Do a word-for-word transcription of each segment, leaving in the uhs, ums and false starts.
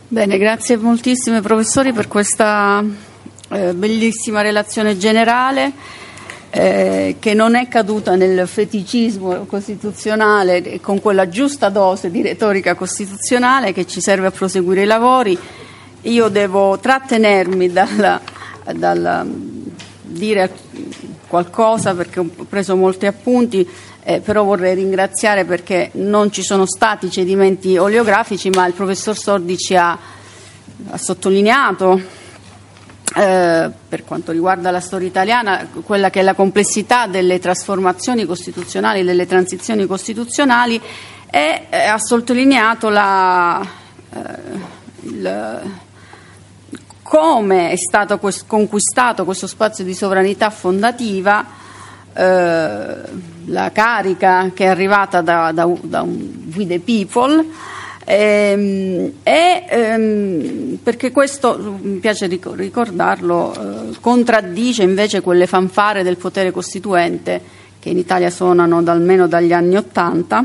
Bene, grazie moltissime professori per questa eh, bellissima relazione generale eh, che non è caduta nel feticismo costituzionale e con quella giusta dose di retorica costituzionale che ci serve a proseguire i lavori. Io devo trattenermi dal, dal dire qualcosa perché ho preso molti appunti. Eh, però vorrei ringraziare perché non ci sono stati cedimenti oleografici, ma il professor Sordi ci ha, ha sottolineato eh, per quanto riguarda la storia italiana quella che è la complessità delle trasformazioni costituzionali, delle transizioni costituzionali e eh, ha sottolineato la, eh, il, come è stato quest- conquistato questo spazio di sovranità fondativa, eh, la carica che è arrivata da, da, da un We the People ehm, e ehm, perché questo, mi piace ricordarlo, eh, contraddice invece quelle fanfare del potere costituente che in Italia suonano da, almeno dagli anni Ottanta,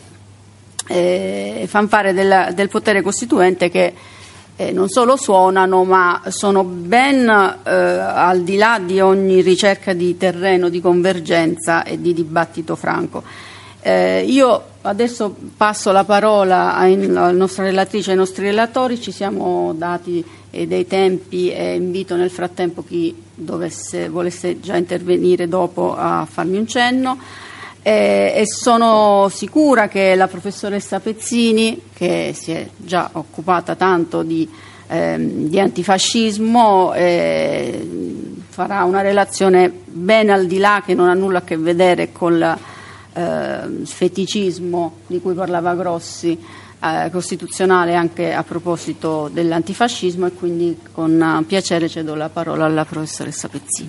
eh, fanfare del, del potere costituente che Eh, non solo suonano, ma sono ben eh, al di là di ogni ricerca di terreno di convergenza e di dibattito franco. Eh, io adesso passo la parola alla nostra relatrice e ai nostri relatori, ci siamo dati eh, dei tempi e invito nel frattempo chi dovesse, volesse già intervenire dopo a farmi un cenno. Eh, e sono sicura che la professoressa Pezzini, che si è già occupata tanto di, ehm, di antifascismo, eh, farà una relazione ben al di là, che non ha nulla a che vedere con il eh, feticismo di cui parlava Grossi, eh, costituzionale, anche a proposito dell'antifascismo, e quindi con uh, piacere cedo la parola alla professoressa Pezzini.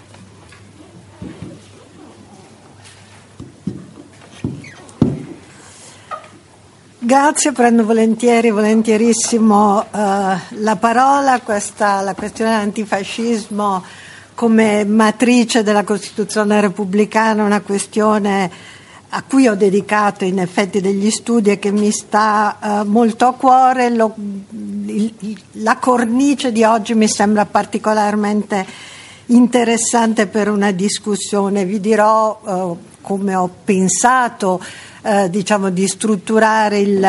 Grazie, prendo volentieri, volentierissimo eh, la parola. Questa, la questione dell'antifascismo come matrice della Costituzione repubblicana è una questione a cui ho dedicato in effetti degli studi e che mi sta eh, molto a cuore. Lo, il, la cornice di oggi mi sembra particolarmente interessante per una discussione. Vi dirò eh, come ho pensato Eh, diciamo di strutturare il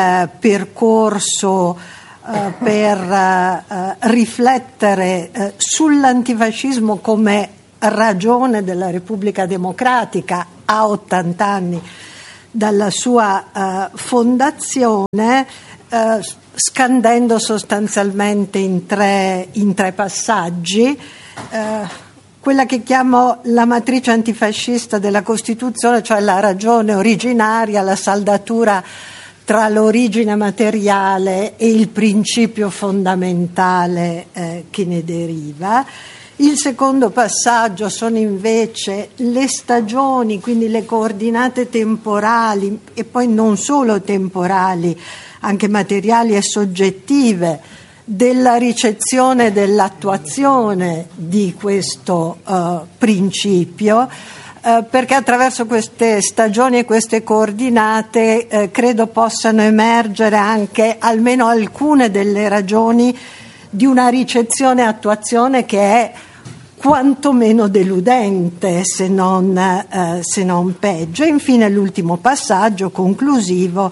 percorso eh, per eh, riflettere eh, sull'antifascismo come ragione della Repubblica Democratica a ottanta anni dalla sua eh, fondazione, eh, scandendo sostanzialmente in tre, in tre passaggi eh, quella che chiamo la matrice antifascista della Costituzione, cioè la ragione originaria, la saldatura tra l'origine materiale e il principio fondamentale eh, che ne deriva. Il secondo passaggio sono invece le stagioni, quindi le coordinate temporali e poi non solo temporali, anche materiali e soggettive, della ricezione e dell'attuazione di questo uh, principio, uh, perché attraverso queste stagioni e queste coordinate uh, credo possano emergere anche almeno alcune delle ragioni di una ricezione e attuazione che è quantomeno deludente, se non, uh, se non peggio. E infine l'ultimo passaggio conclusivo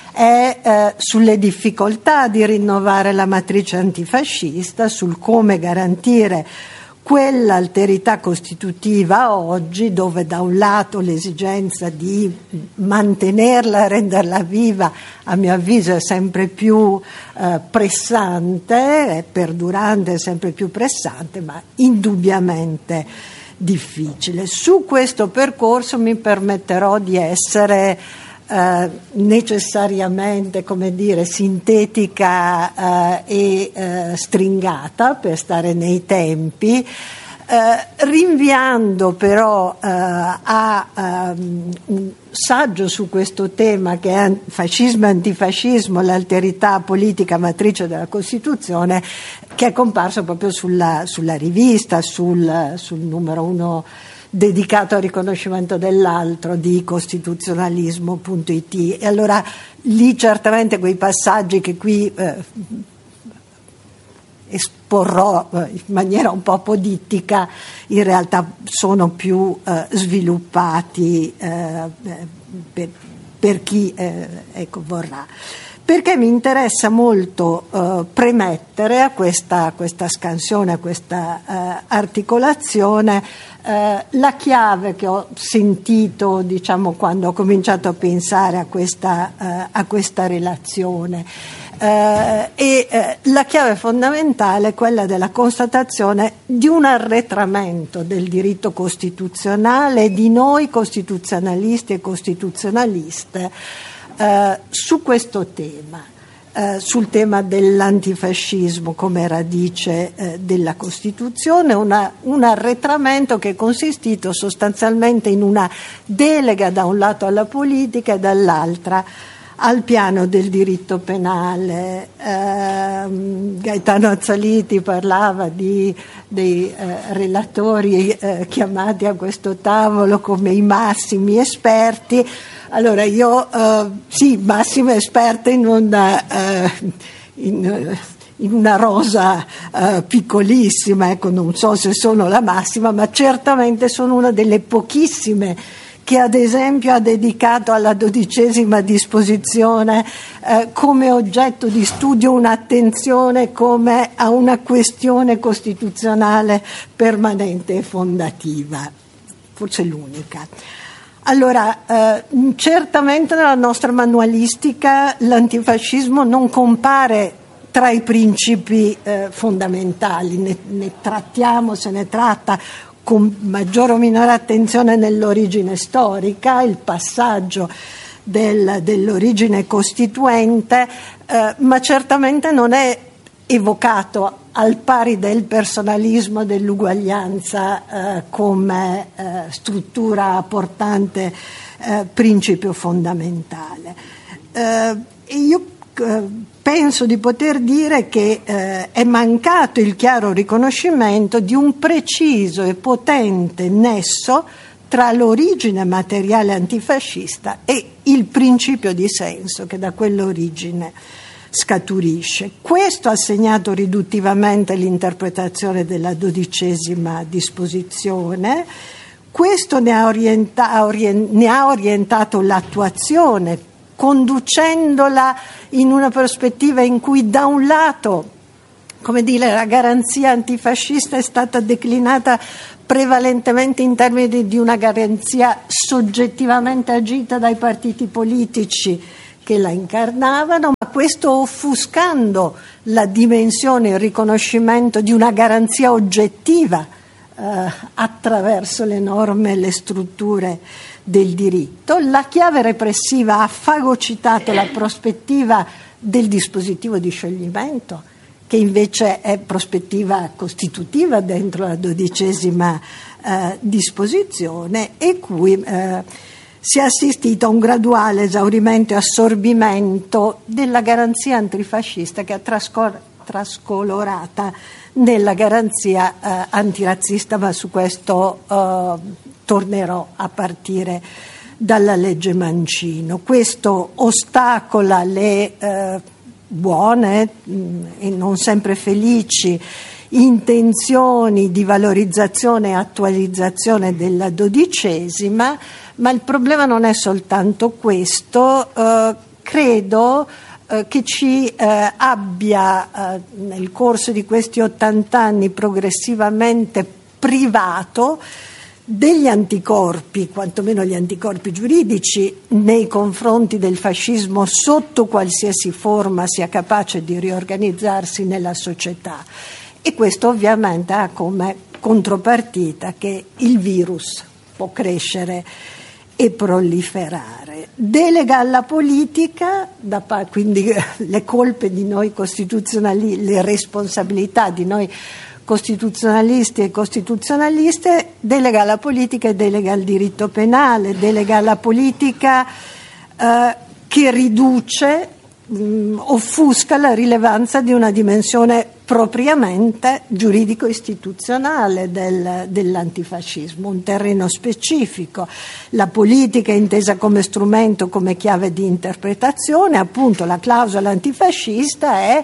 è eh, sulle difficoltà di rinnovare la matrice antifascista, sul come garantire quell'alterità costitutiva oggi, dove da un lato l'esigenza di mantenerla, renderla viva, a mio avviso è sempre più eh, pressante, è perdurante, è sempre più pressante, ma indubbiamente difficile. Su questo percorso mi permetterò di essere Uh, necessariamente, come dire, sintetica uh, e uh, stringata per stare nei tempi, uh, rinviando però uh, a um, un saggio su questo tema che è Fascismo e antifascismo, l'alterità politica matrice della Costituzione, che è comparso proprio sulla, sulla rivista, sul, sul numero uno dedicato al riconoscimento dell'altro di costituzionalismo punto it. E allora lì certamente quei passaggi che qui eh, esporrò in maniera un po' apodittica, in realtà sono più eh, sviluppati eh, per, per chi eh, ecco, vorrà. Perché mi interessa molto eh, premettere a questa, a questa scansione, a questa eh, articolazione, eh, la chiave che ho sentito, diciamo, quando ho cominciato a pensare a questa, eh, a questa relazione. Eh, e eh, la chiave fondamentale è quella della constatazione di un arretramento del diritto costituzionale, di noi costituzionalisti e costituzionaliste, Uh, su questo tema, uh, sul tema dell'antifascismo come radice uh, della Costituzione, una, un arretramento che è consistito sostanzialmente in una delega da un lato alla politica e dall'altra al piano del diritto penale. Uh, Gaetano Azzaliti parlava di, dei uh, relatori uh, chiamati a questo tavolo come i massimi esperti. Allora io uh, sì, massima esperta in una, uh, in, in una rosa uh, piccolissima, ecco, non so se sono la massima, ma certamente sono una delle pochissime che ad esempio ha dedicato alla dodicesima disposizione eh, come oggetto di studio un'attenzione come a una questione costituzionale permanente e fondativa, forse l'unica. Allora, eh, certamente nella nostra manualistica l'antifascismo non compare tra i principi eh, fondamentali, ne, ne trattiamo, se ne tratta con maggiore o minore attenzione nell'origine storica, il passaggio del, dell'origine costituente, eh, ma certamente non è evocato al pari del personalismo, dell'uguaglianza eh, come eh, struttura portante, eh, principio fondamentale. Eh, io eh, penso di poter dire che eh, è mancato il chiaro riconoscimento di un preciso e potente nesso tra l'origine materiale antifascista e il principio di senso che da quell'origine scaturisce. Questo ha segnato riduttivamente l'interpretazione della dodicesima disposizione, questo ne ha, orienta, orient, ne ha orientato l'attuazione, conducendola in una prospettiva in cui da un lato, come dire, la garanzia antifascista è stata declinata prevalentemente in termini di una garanzia soggettivamente agita dai partiti politici che la incarnavano, ma questo offuscando la dimensione e il riconoscimento di una garanzia oggettiva eh, attraverso le norme e le strutture del diritto. La chiave repressiva ha fagocitato la prospettiva del dispositivo di scioglimento, che invece è prospettiva costitutiva dentro la dodicesima eh, disposizione, e cui eh, si è assistito a un graduale esaurimento e assorbimento della garanzia antifascista, che è trascor- trascolorata nella garanzia eh, antirazzista, ma su questo eh, tornerò a partire dalla legge Mancino. Questo ostacola le eh, buone mh, e non sempre felici intenzioni di valorizzazione e attualizzazione della dodicesima, ma il problema non è soltanto questo. Eh, credo eh, che ci eh, abbia eh, nel corso di questi ottant'anni progressivamente privato degli anticorpi, quantomeno gli anticorpi giuridici, nei confronti del fascismo sotto qualsiasi forma sia capace di riorganizzarsi nella società. E questo ovviamente ha come contropartita che il virus può crescere e proliferare. Delega alla politica, da, quindi le colpe di noi costituzionalisti, le responsabilità di noi costituzionalisti e costituzionaliste, delega alla politica e delega al diritto penale, delega alla politica eh, che riduce, mh, offusca la rilevanza di una dimensione propriamente giuridico-istituzionale del, dell'antifascismo, un terreno specifico. La politica è intesa come strumento, come chiave di interpretazione, appunto la clausola antifascista è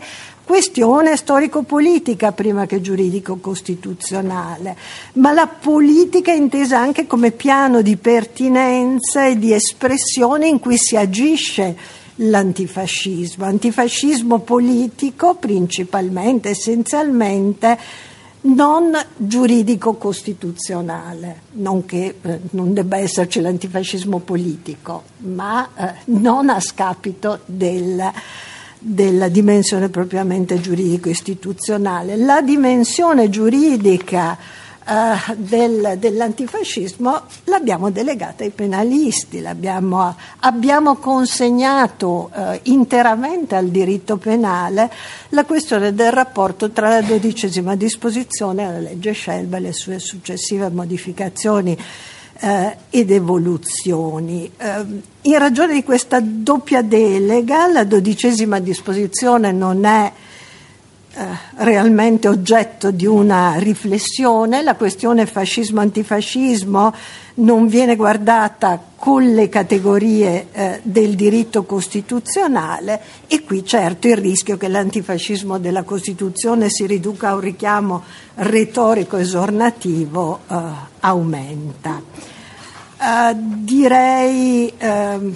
questione storico-politica prima che giuridico-costituzionale, ma la politica intesa anche come piano di pertinenza e di espressione in cui si agisce l'antifascismo, antifascismo politico principalmente, essenzialmente, non giuridico-costituzionale, non che eh, non debba esserci l'antifascismo politico, ma eh, non a scapito del, della dimensione propriamente giuridico-istituzionale. La dimensione giuridica eh, del, dell'antifascismo l'abbiamo delegata ai penalisti, l'abbiamo, abbiamo consegnato eh, interamente al diritto penale la questione del rapporto tra la dodicesima disposizione e la legge Scelba e le sue successive modificazioni eh, ed evoluzioni. Eh, in ragione di questa doppia delega, la dodicesima disposizione non è eh, realmente oggetto di una riflessione, la questione fascismo-antifascismo non viene guardata con le categorie eh, del diritto costituzionale, e qui certo il rischio che l'antifascismo della Costituzione si riduca a un richiamo retorico esornativo eh, aumenta. Eh, direi eh,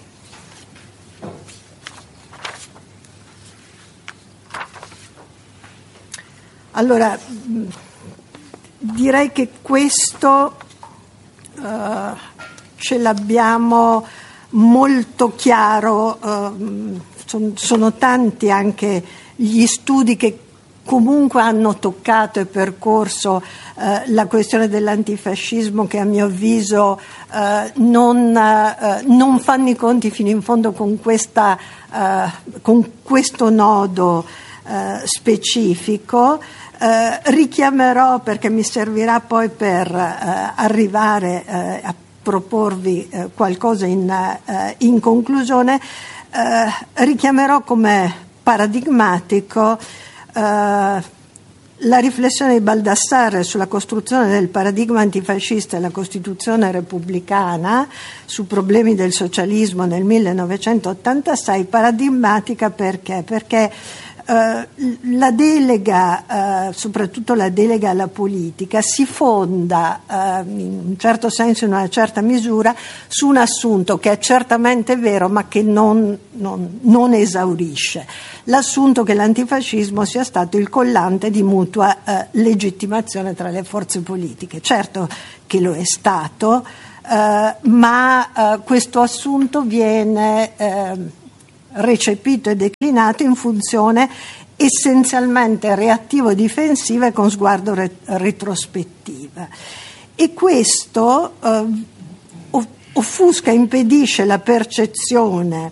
allora direi che questo Uh, ce l'abbiamo molto chiaro, uh, son, sono tanti anche gli studi che comunque hanno toccato e percorso uh, la questione dell'antifascismo, che a mio avviso uh, non, uh, non fanno i conti fino in fondo con, questa, uh, con questo nodo uh, specifico. Eh, richiamerò, perché mi servirà poi per eh, arrivare eh, a proporvi eh, qualcosa in, eh, in conclusione, eh, richiamerò come paradigmatico eh, la riflessione di Baldassarre sulla costruzione del paradigma antifascista e la Costituzione repubblicana su problemi del socialismo nel millenovecentottantasei, paradigmatica perché? Perché Uh, la delega, uh, soprattutto la delega alla politica, si fonda uh, in un certo senso, in una certa misura, su un assunto che è certamente vero ma che non, non, non esaurisce: l'assunto che l'antifascismo sia stato il collante di mutua uh, legittimazione tra le forze politiche. Certo che lo è stato, uh, ma uh, questo assunto viene uh, recepito e declinato in funzione essenzialmente reattivo-difensiva e con sguardo re- retrospettiva. E questo eh, offusca, impedisce la percezione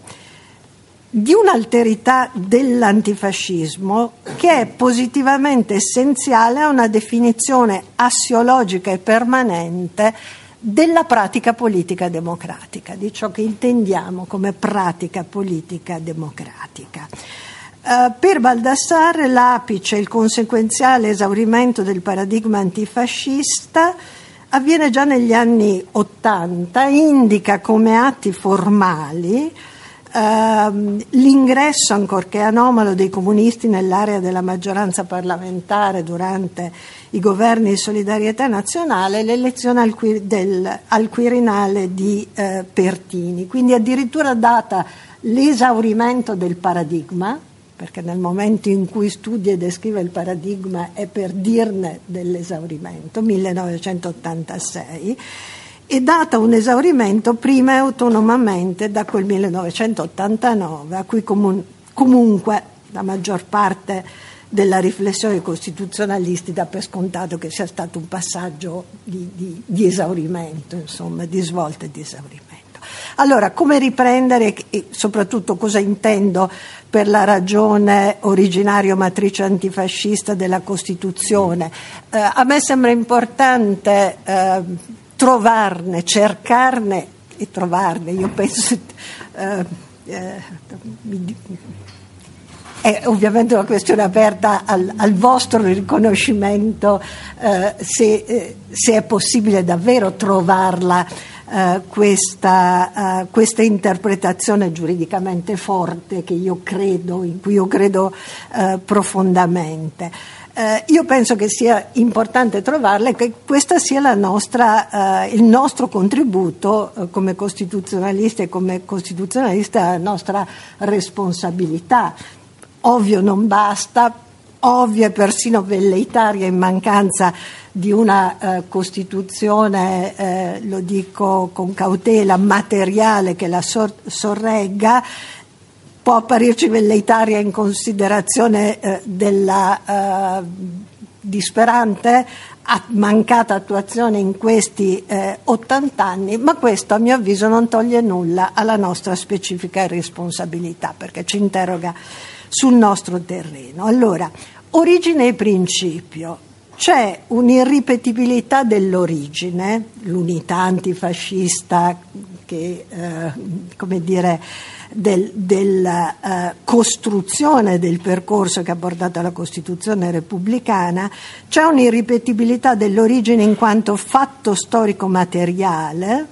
di un'alterità dell'antifascismo che è positivamente essenziale a una definizione assiologica e permanente della pratica politica democratica, di ciò che intendiamo come pratica politica democratica. Uh, per Baldassarre l'apice, il conseguenziale esaurimento del paradigma antifascista, avviene già negli anni Ottanta, indica come atti formali Uh, l'ingresso, ancorché anomalo, dei comunisti nell'area della maggioranza parlamentare durante i governi di solidarietà nazionale e l'elezione al, qui, del, al Quirinale di uh, Pertini. Quindi addirittura data l'esaurimento del paradigma, perché nel momento in cui studia e descrive il paradigma è per dirne dell'esaurimento, millenovecentottantasei, è data un esaurimento prima e autonomamente da quel millenovecentottantanove, a cui comun- comunque la maggior parte della riflessione dei costituzionalisti dà per scontato che sia stato un passaggio di, di, di esaurimento, insomma, di svolta e di esaurimento. Allora, come riprendere e soprattutto cosa intendo per la ragione originario matrice antifascista della Costituzione? Eh, a me sembra importante eh, trovarne, cercarne e trovarne, io penso, eh, eh, è ovviamente una questione aperta al, al vostro riconoscimento, eh, se, eh, se è possibile davvero trovarla uh, questa, uh, questa interpretazione giuridicamente forte che io credo, in cui io credo uh, profondamente. Eh, io penso che sia importante trovarla e che questa sia la nostra, eh, il nostro contributo eh, come costituzionalisti e come costituzionalista, la nostra responsabilità. Ovvio non basta, ovvio e persino velleitaria in mancanza di una eh, Costituzione, eh, lo dico con cautela, materiale che la sor- sorregga. Può apparirci velleitaria in considerazione eh, della eh, disperante a- mancata attuazione in questi eh, ottanta anni, ma questo a mio avviso non toglie nulla alla nostra specifica responsabilità, perché ci interroga sul nostro terreno. Allora, origine e principio. C'è un'irripetibilità dell'origine, l'unità antifascista che, eh, come dire, del, della uh, costruzione del percorso che ha portato alla Costituzione repubblicana. C'è un'irripetibilità dell'origine in quanto fatto storico materiale,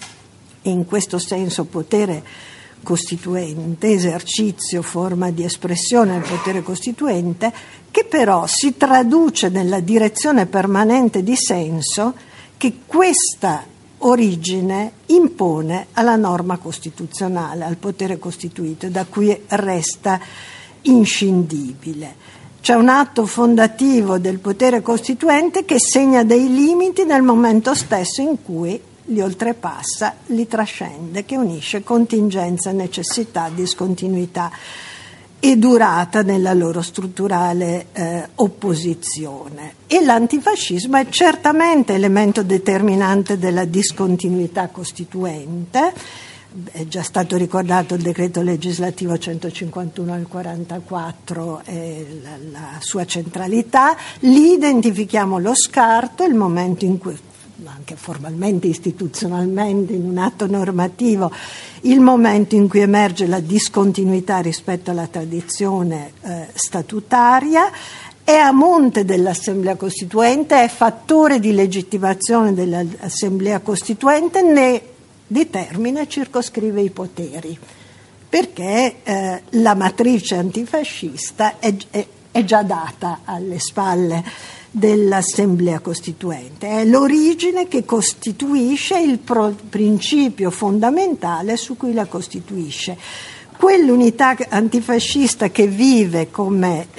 e in questo senso potere costituente, esercizio, forma di espressione del potere costituente, che però si traduce nella direzione permanente di senso che questa origine impone alla norma costituzionale, al potere costituito, da cui resta inscindibile. C'è un atto fondativo del potere costituente che segna dei limiti nel momento stesso in cui li oltrepassa, li trascende, che unisce contingenza, necessità, discontinuità e durata nella loro strutturale eh, opposizione. E l'antifascismo è certamente elemento determinante della discontinuità costituente. È già stato ricordato il decreto legislativo centocinquantuno del quarantaquattro e la, la sua centralità. Lì identifichiamo lo scarto, il momento in cui, anche formalmente, istituzionalmente, in un atto normativo, il momento in cui emerge la discontinuità rispetto alla tradizione eh, statutaria, è a monte dell'Assemblea Costituente, è fattore di legittimazione dell'Assemblea Costituente, ne determina e circoscrive i poteri, perché eh, la matrice antifascista è, è, è già data alle spalle dell'Assemblea Costituente. È l'origine che costituisce il pro- principio fondamentale su cui la costituisce. Quell'unità antifascista che vive come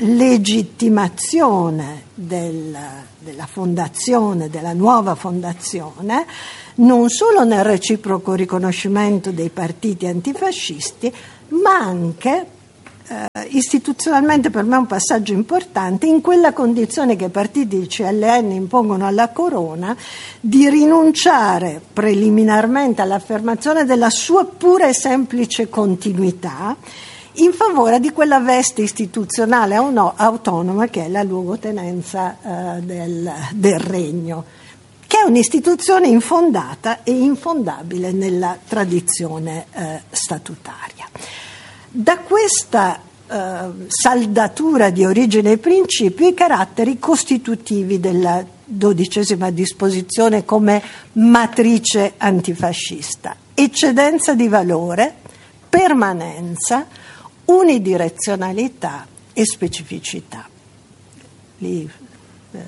legittimazione del, della fondazione, della nuova fondazione, non solo nel reciproco riconoscimento dei partiti antifascisti, ma anche Uh, istituzionalmente, per me è un passaggio importante, in quella condizione che i partiti del C L N impongono alla Corona di rinunciare preliminarmente all'affermazione della sua pura e semplice continuità in favore di quella veste istituzionale autonoma che è la luogotenenza uh, del, del regno, che è un'istituzione infondata e infondabile nella tradizione uh, statutaria. Da questa eh, saldatura di origine e principio i caratteri costitutivi della dodicesima disposizione come matrice antifascista: eccedenza di valore, permanenza, unidirezionalità e specificità. Li, eh,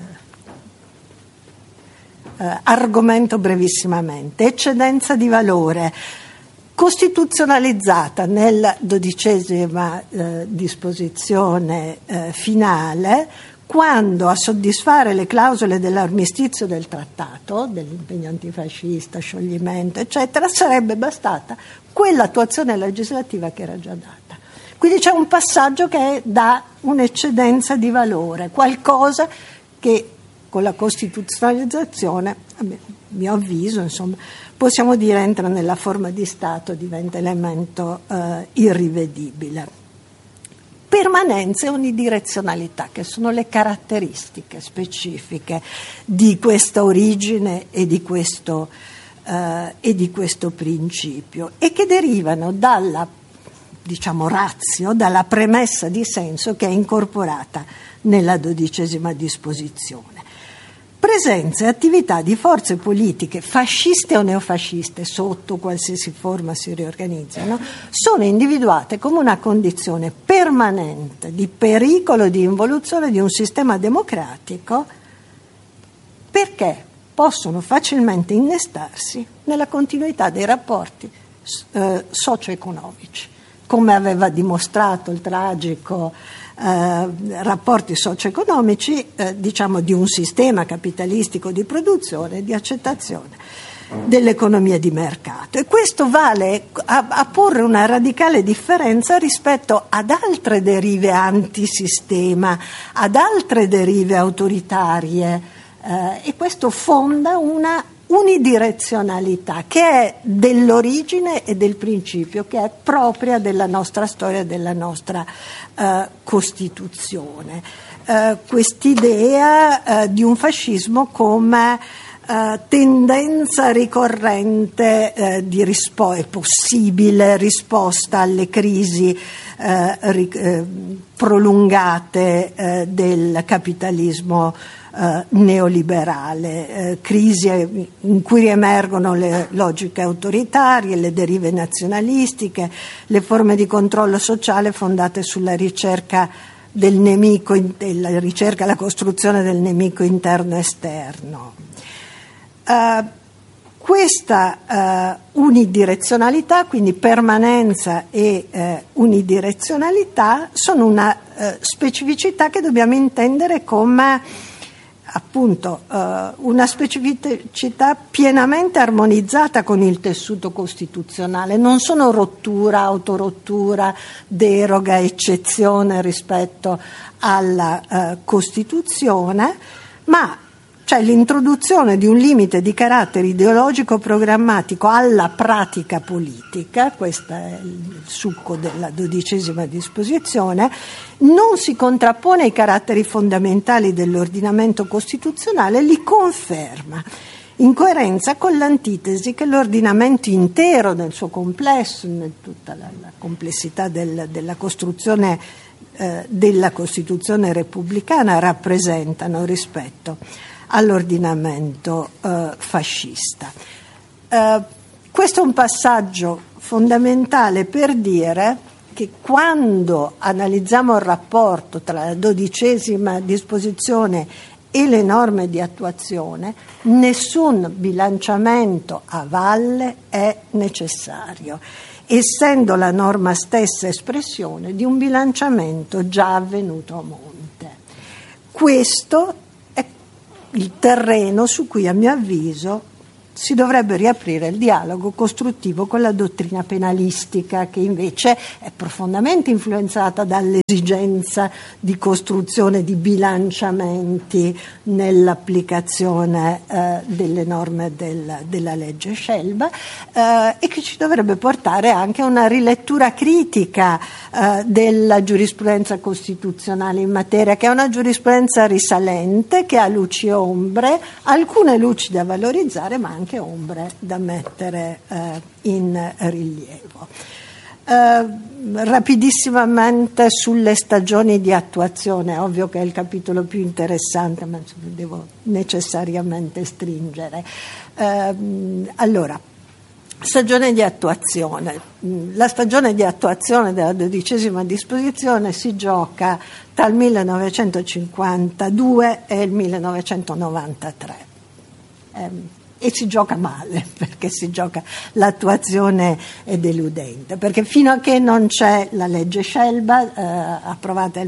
eh, argomento brevissimamente. Eccedenza di valore, costituzionalizzata nella dodicesima eh, disposizione eh, finale, quando a soddisfare le clausole dell'armistizio del trattato, dell'impegno antifascista, scioglimento, eccetera, sarebbe bastata quell'attuazione legislativa che era già data. Quindi c'è un passaggio che dà un'eccedenza di valore, qualcosa che con la costituzionalizzazione, a mio avviso, insomma, possiamo dire entra nella forma di Stato, diventa elemento eh, irrivedibile. Permanenza e unidirezionalità, che sono le caratteristiche specifiche di questa origine e di questo, eh, e di questo principio, e che derivano dalla, diciamo, ratio, dalla premessa di senso che è incorporata nella dodicesima disposizione. presenza e attività di forze politiche fasciste o neofasciste, sotto qualsiasi forma si riorganizzano, sono individuate come una condizione permanente di pericolo di involuzione di un sistema democratico, perché possono facilmente innestarsi nella continuità dei rapporti eh, socio-economici, come aveva dimostrato il tragico Eh, rapporti socio-economici eh, diciamo di un sistema capitalistico di produzione e di accettazione dell'economia di mercato. E questo vale a, a porre una radicale differenza rispetto ad altre derive antisistema, ad altre derive autoritarie, eh, e questo fonda una unidirezionalità che è dell'origine e del principio, che è propria della nostra storia, della nostra eh, Costituzione. Eh, quest'idea eh, di un fascismo come eh, tendenza ricorrente eh, di rispo- possibile risposta alle crisi eh, ri- eh, prolungate eh, del capitalismo Uh, neoliberale, uh, crisi in cui riemergono le logiche autoritarie, le derive nazionalistiche, le forme di controllo sociale fondate sulla ricerca del nemico, la ricerca, la costruzione del nemico interno e esterno. Uh, questa uh, unidirezionalità, quindi permanenza e uh, unidirezionalità, sono una uh, specificità che dobbiamo intendere come appunto eh, una specificità pienamente armonizzata con il tessuto costituzionale. Non sono rottura, autorottura, deroga, eccezione rispetto alla eh, Costituzione, ma c'è l'introduzione di un limite di carattere ideologico programmatico alla pratica politica. Questo è il succo della dodicesima disposizione. Non si contrappone ai caratteri fondamentali dell'ordinamento costituzionale, li conferma, in coerenza con l'antitesi che l'ordinamento intero nel suo complesso, in tutta la, la complessità del, della costruzione eh, della Costituzione repubblicana rappresentano rispetto all'ordinamento eh, fascista. Eh, questo è un passaggio fondamentale per dire che quando analizziamo il rapporto tra la dodicesima disposizione e le norme di attuazione, nessun bilanciamento a valle è necessario, essendo la norma stessa espressione di un bilanciamento già avvenuto a monte. Questo il terreno su cui, a mio avviso, si dovrebbe riaprire il dialogo costruttivo con la dottrina penalistica, che invece è profondamente influenzata dall'esigenza di costruzione di bilanciamenti nell'applicazione eh, delle norme del, della legge Scelba, eh, e che ci dovrebbe portare anche a una rilettura critica eh, della giurisprudenza costituzionale in materia, che è una giurisprudenza risalente, che ha luci e ombre, alcune luci da valorizzare ma anche ombre da mettere eh, in rilievo. Eh, rapidissimamente sulle stagioni di attuazione, ovvio che è il capitolo più interessante, ma devo necessariamente stringere. Eh, allora, stagione di attuazione. La stagione di attuazione della dodicesima disposizione si gioca tra il millenovecentocinquantadue e il millenovecentonovantatré. Eh, E si gioca male, perché si gioca, l'attuazione è deludente, perché fino a che non c'è la legge Scelba, eh, approvata nel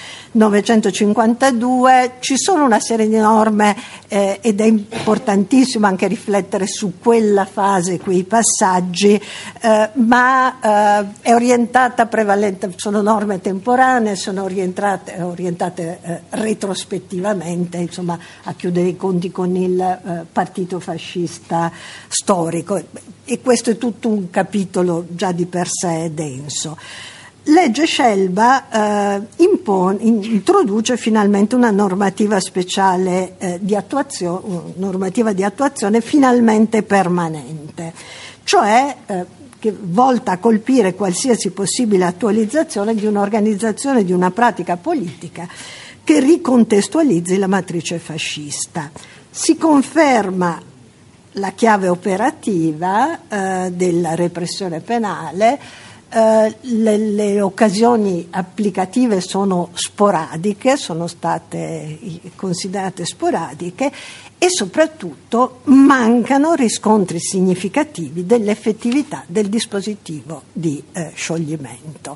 millenovecentocinquantadue, ci sono una serie di norme eh, ed è importantissimo anche riflettere su quella fase, quei passaggi, eh, ma eh, è orientata prevalente, sono norme temporanee, sono orientate, orientate eh, retrospettivamente, insomma, a chiudere i conti con il eh, partito fascista fascista storico, e questo è tutto un capitolo già di per sé denso. Legge Scelba eh, impone, introduce finalmente una normativa speciale eh, di attuazione, normativa di attuazione finalmente permanente, cioè eh, che volta a colpire qualsiasi possibile attualizzazione di un'organizzazione, di una pratica politica che ricontestualizzi la matrice fascista. Si conferma la chiave operativa eh, della repressione penale. Uh, le, le occasioni applicative sono sporadiche, sono state considerate sporadiche, e soprattutto mancano riscontri significativi dell'effettività del dispositivo di uh, scioglimento.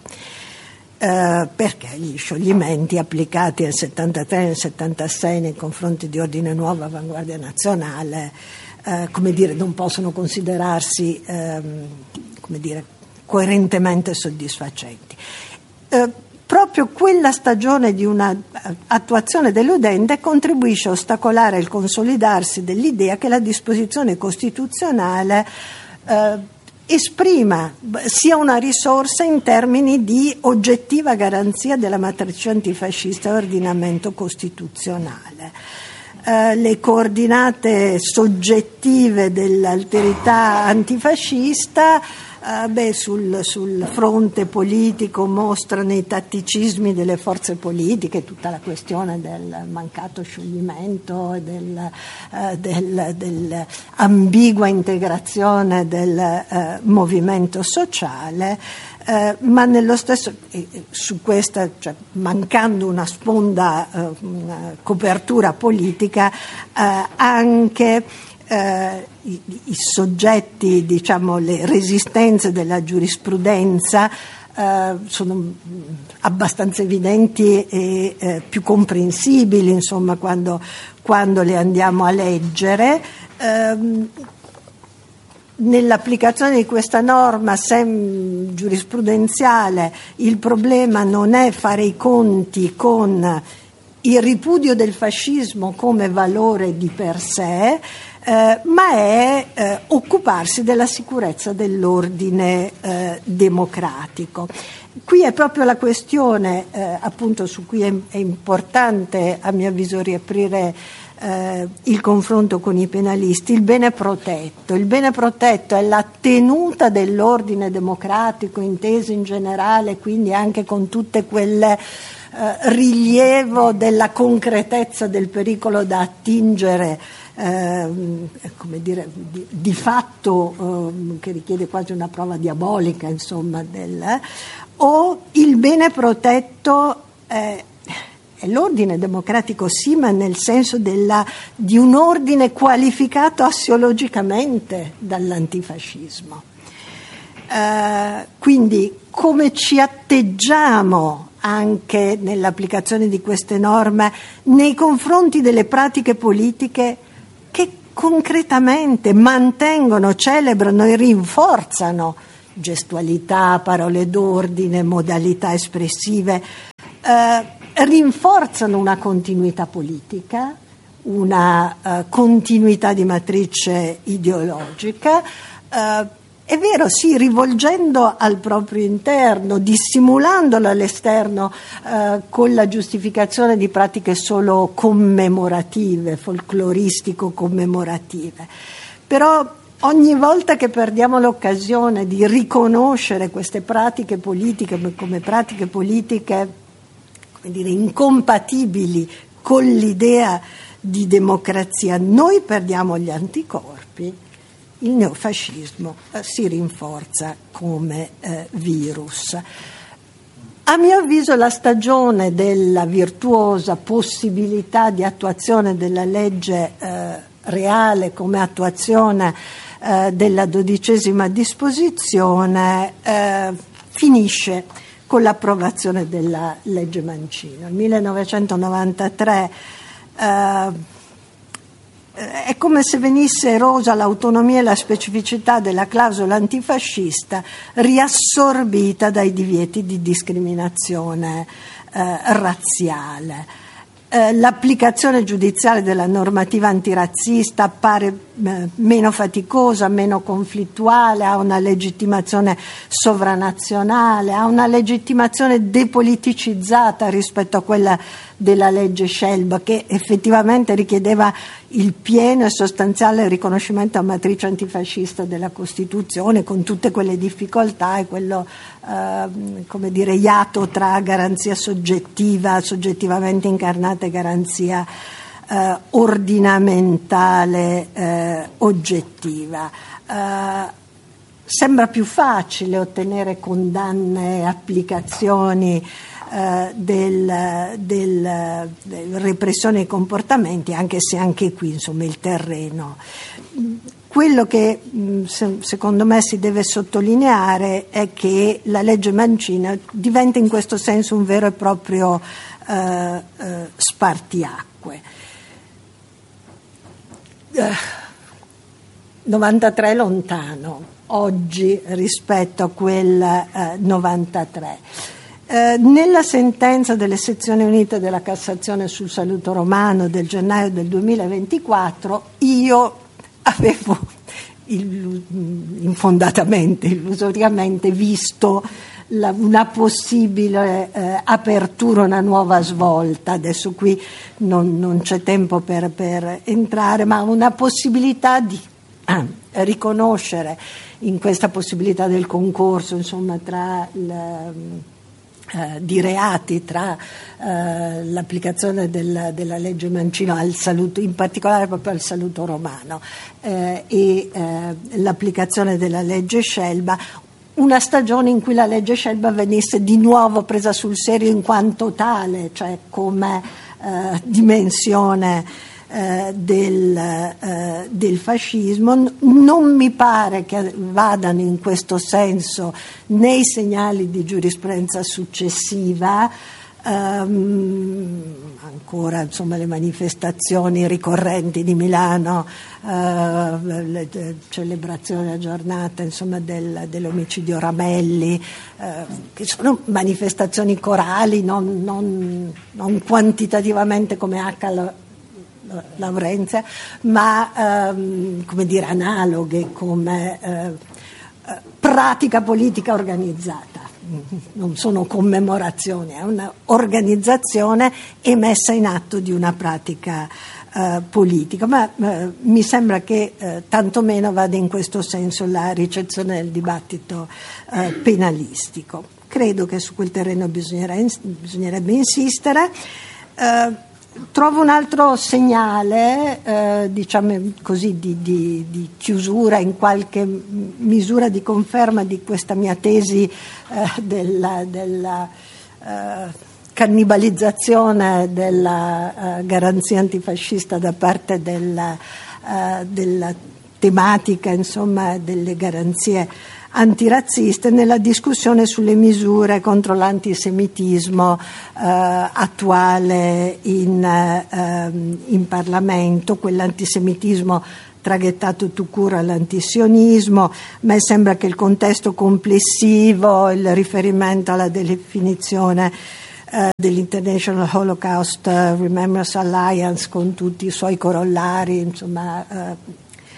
Uh, perché gli scioglimenti applicati nel settantatré e nel settantasei nei confronti di Ordine Nuovo, Avanguardia Nazionale, uh, come dire, non possono considerarsi um, come dire, coerentemente soddisfacenti. Eh, proprio quella stagione di una attuazione deludente contribuisce a ostacolare il consolidarsi dell'idea che la disposizione costituzionale eh, esprima sia una risorsa in termini di oggettiva garanzia della matrice antifascista e ordinamento costituzionale. Uh, le coordinate soggettive dell'alterità antifascista uh, beh, sul, sul fronte politico mostrano i tatticismi delle forze politiche, tutta la questione del mancato scioglimento e del, uh, del, del ambigua integrazione del uh, movimento sociale. Eh, ma nello stesso, eh, su questa, cioè, mancando una sponda, eh, una copertura politica, eh, anche eh, i, i soggetti, diciamo, le resistenze della giurisprudenza eh, sono abbastanza evidenti e eh, più comprensibili, insomma, quando, quando le andiamo a leggere. Eh, Nell'applicazione di questa norma sem- giurisprudenziale il problema non è fare i conti con il ripudio del fascismo come valore di per sé, eh, ma è eh, occuparsi della sicurezza dell'ordine eh, democratico. Qui è proprio la questione eh, appunto su cui è, è importante, a mio avviso, riaprire Eh, il confronto con i penalisti, il bene protetto. Il bene protetto è la tenuta dell'ordine democratico inteso in generale, quindi anche con tutte quelle eh, rilievo della concretezza del pericolo da attingere, eh, come dire, di, di fatto, eh, che richiede quasi una prova diabolica, insomma, del, eh, o il bene protetto eh, l'ordine democratico, sì, ma nel senso della, di un ordine qualificato assiologicamente dall'antifascismo. Eh, quindi come ci atteggiamo anche nell'applicazione di queste norme nei confronti delle pratiche politiche che concretamente mantengono, celebrano e rinforzano gestualità, parole d'ordine, modalità espressive, eh, rinforzano una continuità politica, una uh, continuità di matrice ideologica, uh, è vero, sì, rivolgendo al proprio interno, dissimulandolo all'esterno uh, con la giustificazione di pratiche solo commemorative, folcloristico-commemorative. Però ogni volta che perdiamo l'occasione di riconoscere queste pratiche politiche come pratiche politiche dire, incompatibili con l'idea di democrazia, noi perdiamo gli anticorpi, il neofascismo eh, si rinforza come eh, virus. A mio avviso la stagione della virtuosa possibilità di attuazione della legge eh, reale come attuazione eh, della dodicesima disposizione eh, finisce con l'approvazione della legge Mancino. Nel millenovecentonovantatré eh, è come se venisse erosa l'autonomia e la specificità della clausola antifascista, riassorbita dai divieti di discriminazione eh, razziale. Eh, l'applicazione giudiziale della normativa antirazzista appare eh, meno faticosa, meno conflittuale, ha una legittimazione sovranazionale, ha una legittimazione depoliticizzata rispetto a quella della legge Scelba, che effettivamente richiedeva il pieno e sostanziale riconoscimento a matrice antifascista della Costituzione, con tutte quelle difficoltà e quello eh, come dire iato tra garanzia soggettiva, soggettivamente incarnata e garanzia eh, ordinamentale eh, oggettiva. Eh, sembra più facile ottenere condanne e applicazioni eh, del, del, del repressione ai comportamenti, anche se anche qui insomma il terreno. Quello che secondo me si deve sottolineare è che la legge Mancino diventa in questo senso un vero e proprio eh, eh, spartiacque. Eh, novantatré è lontano oggi rispetto a quel eh, novantatré. Eh, nella sentenza delle sezioni unite della Cassazione sul saluto romano del gennaio del duemilaventiquattro io avevo infondatamente, illusoriamente visto la, una possibile eh, apertura, una nuova svolta. Adesso qui non, non c'è tempo per, per entrare, ma una possibilità di ah, riconoscere in questa possibilità del concorso, insomma, tra il, Uh, di reati tra uh, l'applicazione del, della legge Mancino al saluto, in particolare proprio al saluto romano, uh, e uh, l'applicazione della legge Scelba, una stagione in cui la legge Scelba venisse di nuovo presa sul serio in quanto tale, cioè come uh, dimensione Uh, del, uh, del fascismo. Non mi pare che vadano in questo senso nei segnali di giurisprudenza successiva. Um, ancora insomma le manifestazioni ricorrenti di Milano, uh, le, le celebrazioni della giornata insomma del, dell'omicidio Ramelli, uh, che sono manifestazioni corali, non, non, non quantitativamente come H. Laurenzia, ma ehm, come dire analoghe come eh, pratica politica organizzata. Non sono commemorazioni, è un'organizzazione e messa in atto di una pratica eh, politica, ma eh, mi sembra che eh, tantomeno vada in questo senso la ricezione del dibattito eh, penalistico. Credo che su quel terreno bisognerebbe insistere. Eh, Trovo un altro segnale, eh, diciamo così, di, di, di chiusura, in qualche misura di conferma di questa mia tesi eh, della, della eh, cannibalizzazione della eh, garanzia antifascista da parte della, eh, della tematica, insomma, delle garanzie antirazziste nella discussione sulle misure contro l'antisemitismo eh, attuale in, eh, in Parlamento, quell'antisemitismo traghettato tout court all'antisionismo. A me sembra che il contesto complessivo, il riferimento alla definizione eh, dell'International Holocaust Remembrance Alliance con tutti i suoi corollari, insomma, eh,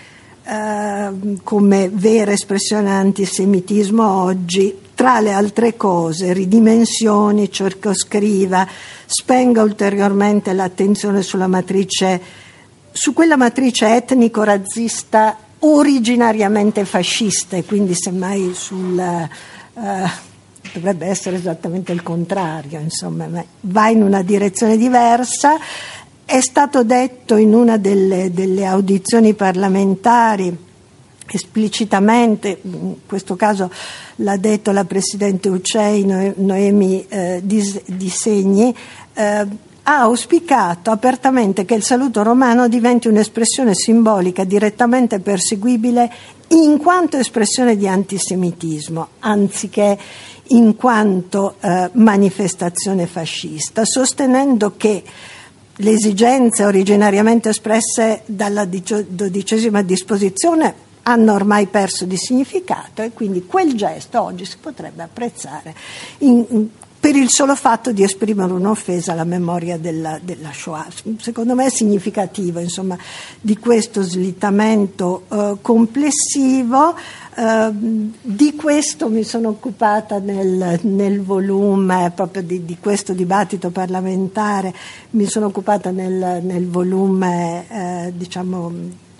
Uh, come vera espressione antisemitismo oggi, tra le altre cose, ridimensioni, circoscriva, spenga ulteriormente l'attenzione sulla matrice, su quella matrice etnico-razzista originariamente fascista, e quindi semmai sul uh, dovrebbe essere esattamente il contrario, insomma, va in una direzione diversa. È stato detto in una delle, delle audizioni parlamentari esplicitamente, in questo caso l'ha detto la Presidente Ucei, Noemi eh, Disegni, eh, ha auspicato apertamente che il saluto romano diventi un'espressione simbolica direttamente perseguibile in quanto espressione di antisemitismo, anziché in quanto eh, manifestazione fascista, sostenendo che le esigenze originariamente espresse dalla dodicesima disposizione hanno ormai perso di significato e quindi quel gesto oggi si potrebbe apprezzare in, in, per il solo fatto di esprimere un'offesa alla memoria della, della Shoah. Secondo me è significativo, insomma, di questo slittamento eh, complessivo. Uh, di questo mi sono occupata nel, nel volume proprio di, di questo dibattito parlamentare, mi sono occupata nel, nel volume eh, diciamo eh,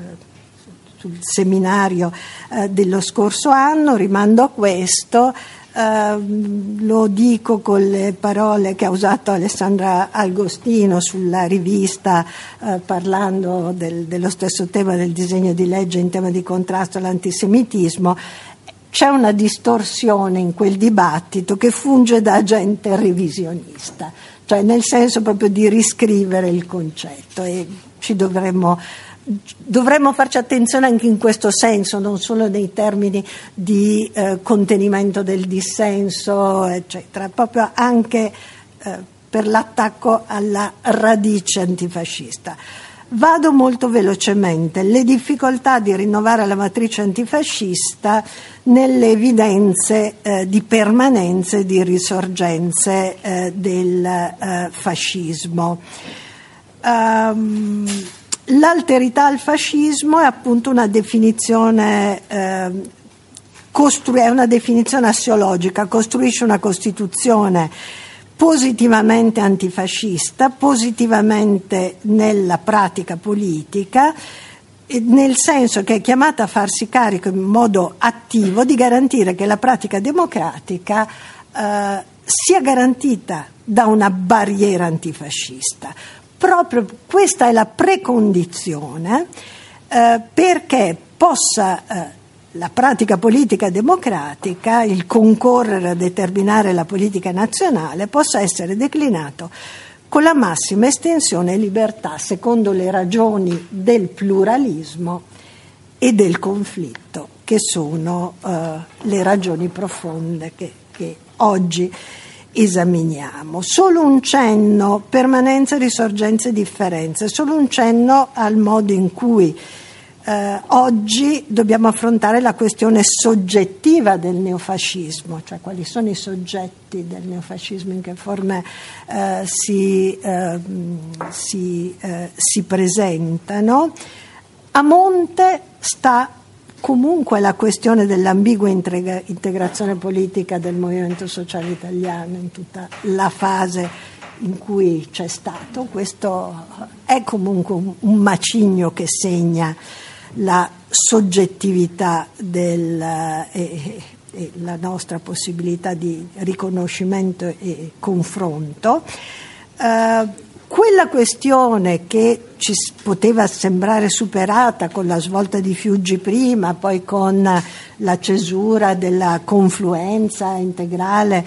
sul seminario eh, dello scorso anno. Rimando a questo, Uh, lo dico con le parole che ha usato Alessandra Agostino sulla rivista, uh, parlando del, dello stesso tema del disegno di legge in tema di contrasto all'antisemitismo. C'è una distorsione in quel dibattito che funge da agente revisionista, cioè nel senso proprio di riscrivere il concetto, e ci dovremmo Dovremmo farci attenzione anche in questo senso, non solo nei termini di eh, contenimento del dissenso, eccetera, proprio anche eh, per l'attacco alla radice antifascista. Vado molto velocemente. Le difficoltà di rinnovare la matrice antifascista nelle evidenze eh, di permanenze e di risorgenze eh, del eh, fascismo. Um, L'alterità al fascismo è appunto una definizione, eh, costru- è una definizione assiologica, costruisce una Costituzione positivamente antifascista, positivamente nella pratica politica, nel senso che è chiamata a farsi carico in modo attivo di garantire che la pratica democratica eh, sia garantita da una barriera antifascista. Proprio questa è la precondizione eh, perché possa eh, la pratica politica democratica, il concorrere a determinare la politica nazionale, possa essere declinato con la massima estensione e libertà, secondo le ragioni del pluralismo e del conflitto, che sono eh, le ragioni profonde che, che oggi esaminiamo. Solo un cenno, permanenze, risorgenze, differenze, solo un cenno al modo in cui eh, oggi dobbiamo affrontare la questione soggettiva del neofascismo, cioè quali sono i soggetti del neofascismo, in che forme eh, si, eh, si, eh, si presentano. A monte sta comunque la questione dell'ambigua integrazione politica del Movimento Sociale Italiano in tutta la fase in cui c'è stato. Questo è comunque un, un macigno che segna la soggettività del, e, e la nostra possibilità di riconoscimento e confronto. Uh, Quella questione che ci poteva sembrare superata con la svolta di Fiuggi prima, poi con la cesura della confluenza integrale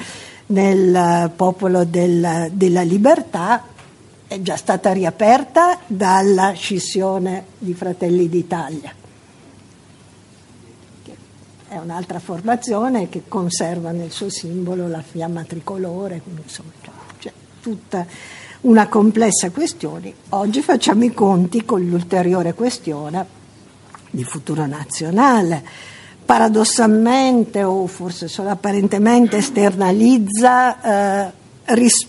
nel popolo del, della libertà, è già stata riaperta dalla scissione di Fratelli d'Italia. È un'altra formazione che conserva nel suo simbolo la fiamma tricolore, quindi insomma c'è tutta una complessa questione. Oggi facciamo i conti con l'ulteriore questione di futuro nazionale. Paradossalmente, o forse solo apparentemente, esternalizza eh, ris-